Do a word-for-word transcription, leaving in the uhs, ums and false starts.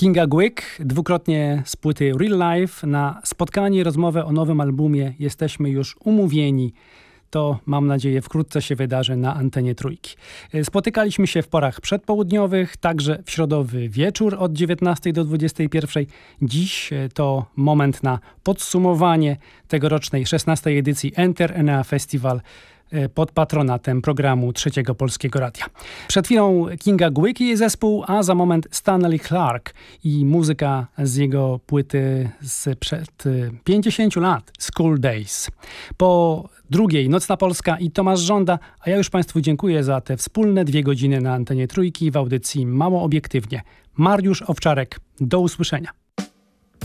Kinga Gwyk, dwukrotnie z płyty Real Life. Na spotkanie i rozmowę o nowym albumie jesteśmy już umówieni. To, mam nadzieję, wkrótce się wydarzy na antenie Trójki. Spotykaliśmy się w porach przedpołudniowych, także w środowy wieczór od dziewiętnastej do dwudziestej pierwszej. Dziś to moment na podsumowanie tegorocznej szesnastej edycji Enter Enea Festival pod patronatem programu Trzeciego Polskiego Radia. Przed chwilą Kinga Gwyk i jej zespół, a za moment Stanley Clarke i muzyka z jego płyty sprzed pięćdziesięciu lat, School Days. Po drugiej Nocna Polska i Tomasz Żąda, a ja już Państwu dziękuję za te wspólne dwie godziny na antenie Trójki w audycji Mało Obiektywnie. Mariusz Owczarek, do usłyszenia.